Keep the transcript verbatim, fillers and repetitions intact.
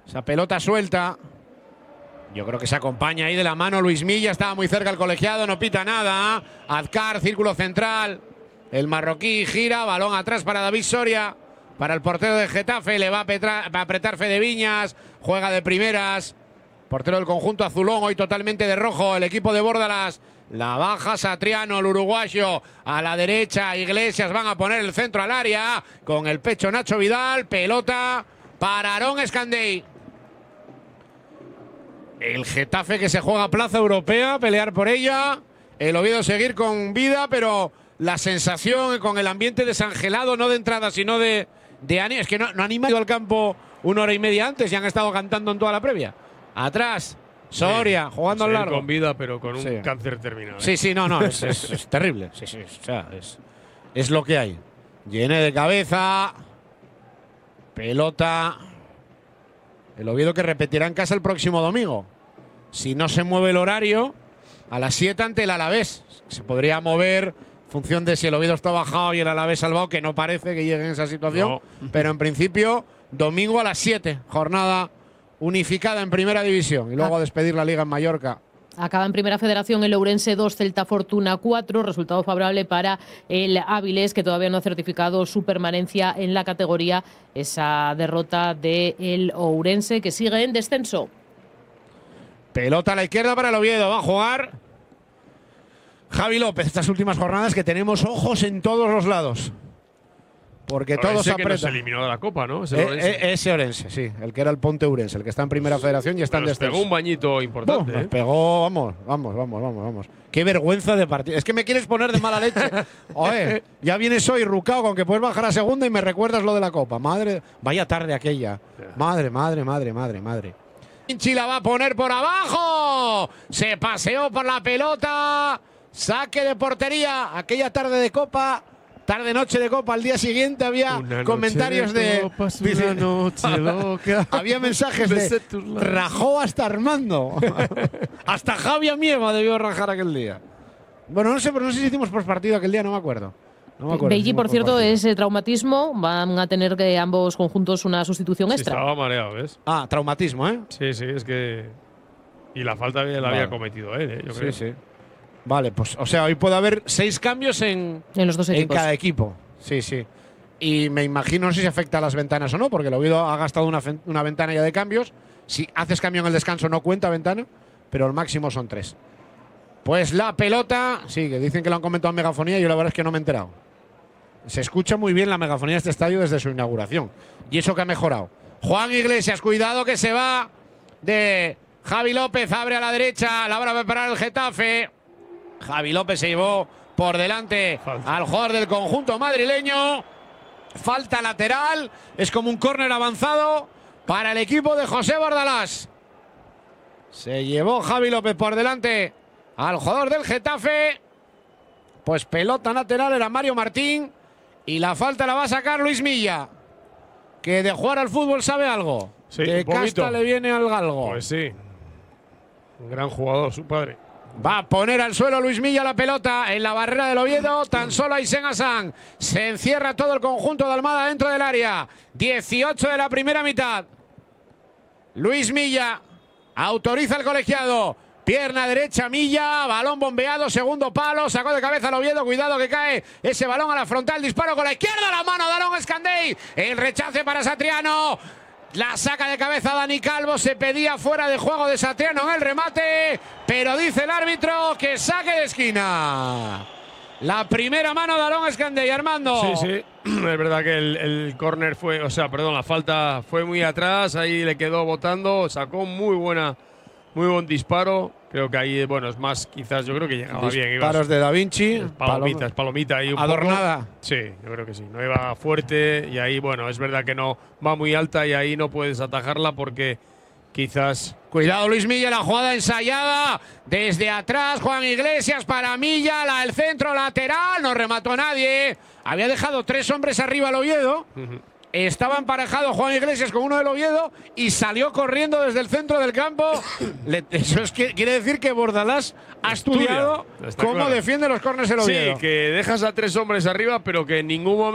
Esa pelota suelta. Yo creo que se acompaña ahí de la mano Luis Milla. Estaba muy cerca el colegiado, no pita nada. Azcar, círculo central. El marroquí gira, balón atrás para David Soria. Para el portero de Getafe, le va a, petra, va a apretar Fede Viñas. Juega de primeras. Portero del conjunto azulón, hoy totalmente de rojo. El equipo de Bórdalas. La baja Satriano, el uruguayo. A la derecha, Iglesias van a poner el centro al área. Con el pecho Nacho Vidal. Pelota para Aarón Escandey. El Getafe que se juega plaza europea, pelear por ella. El Oviedo seguir con vida, pero la sensación con el ambiente desangelado, no de entrada, sino de, de ánimo. Es que no, no han ido al campo una hora y media antes y han estado cantando en toda la previa. Atrás, Soria, sí, jugando al largo. Con vida, pero con un sí. cáncer terminal. ¿eh? Sí, sí, no, no, es, es, es terrible. Sí, sí, o sea, es, es lo que hay. Llene de cabeza. Pelota. El Oviedo que repetirá en casa el próximo domingo. Si no se mueve el horario, a las siete ante el Alavés. Se podría mover en función de si el Oviedo está bajado y el Alavés salvado, que no parece que llegue en esa situación. No. Pero en principio, domingo a las siete. Jornada unificada en Primera División. Y luego a despedir la Liga en Mallorca. Acaba en Primera Federación el Ourense dos, Celta Fortuna cuatro. Resultado favorable para el Áviles, que todavía no ha certificado su permanencia en la categoría. Esa derrota del Ourense, que sigue en descenso. Pelota a la izquierda para el Oviedo. Va a jugar Javi López. Estas últimas jornadas que tenemos ojos en todos los lados. Porque todos se apretan. Se eliminó de la Copa, ¿no? Ese eh, Ourense. Eh, ese Ourense, sí. El que era el Ponte Ourense, el que está en Primera Federación y está Pero en descenso. Pegó un bañito importante. Nos ¿eh? pegó, vamos, vamos, vamos, vamos, vamos. Qué vergüenza de partido. Es que me quieres poner de mala leche. Oye, ya vienes hoy rucao con que puedes bajar a segunda y me recuerdas lo de la Copa. Madre, vaya tarde aquella. Madre, madre, madre, madre, madre. Vinci la va a poner por abajo. Se paseó por la pelota. Saque de portería. Aquella tarde de Copa. Tarde noche de Copa, al día siguiente había una comentarios de, de, copas, una noche loca. Había mensajes de rajó hasta Armando. Hasta Javi Amieva debió rajar aquel día. Bueno, no sé, pero no sé si hicimos postpartido aquel día, no me acuerdo. No me acuerdo Beigi, si por cierto, partido. es eh, traumatismo. Van a tener que ambos conjuntos una sustitución Sí, extra. estaba mareado, ¿ves? Ah, traumatismo, ¿eh? Sí, sí, es que. Y la falta la vale. había cometido él, ¿eh? Yo sí, creo. sí. Vale, pues, o sea, hoy puede haber seis cambios en, en los dos equipos. En cada equipo. Sí, sí. Y me imagino, no sé si afecta a las ventanas o no, porque el Oviedo ha gastado una, una ventana ya de cambios. Si haces cambio en el descanso no cuenta ventana, pero el máximo son tres. Pues la pelota, sí, que dicen que lo han comentado en megafonía y yo la verdad es que no me he enterado. Se escucha muy bien la megafonía de este estadio desde su inauguración. Y eso que ha mejorado. Juan Iglesias, cuidado que se va de Javi López, abre a la derecha, la va a preparar el Getafe. Javi López se llevó por delante Falta. al jugador del conjunto madrileño. Falta lateral. Es como un córner avanzado para el equipo de José Bordalás. Se llevó Javi López por delante al jugador del Getafe. Pues pelota lateral era Mario Martín. Y la falta la va a sacar Luis Milla, que de jugar al fútbol sabe algo. Sí, de casta le viene al galgo. Pues sí. Un gran jugador, su padre. Va a poner al suelo Luis Milla la pelota en la barrera del Oviedo. Tan solo Aysén Hassan. Se encierra todo el conjunto de Almada dentro del área. dieciocho de la primera mitad. Luis Milla autoriza el colegiado. Pierna derecha Milla. Balón bombeado. Segundo palo. Sacó de cabeza el Oviedo. Cuidado que cae ese balón a la frontal. Disparo con la izquierda. La mano de Aarón Escandey. El rechace para Satriano. La saca de cabeza Dani Calvo. Se pedía fuera de juego de Satriano en el remate. Pero dice el árbitro que saque de esquina. La primera mano de Aarón Escandey, Armando. Sí, sí. Es verdad que el, el córner fue, o sea, perdón, la falta fue muy atrás. Ahí le quedó botando. Sacó muy buena, muy buen disparo. Creo que ahí, bueno, es más, quizás yo creo que llegaba bien. Disparos de Da Vinci. Palomitas, palomita ahí un adornada. Poco. Sí, yo creo que sí. No iba fuerte y ahí, bueno, es verdad que no va muy alta y ahí no puedes atajarla porque quizás… Cuidado Luis Milla, la jugada ensayada desde atrás. Juan Iglesias para Milla, la, el centro lateral. No remató nadie. Había dejado tres hombres arriba al Oviedo. Uh-huh. Estaba emparejado Juan Iglesias con uno del Oviedo y salió corriendo desde el centro del campo. Le, eso es que, quiere decir que Bordalás ha estudiado Estudia, cómo claro. defiende los córneres el Oviedo. Sí, que dejas a tres hombres arriba, pero que en ningún momento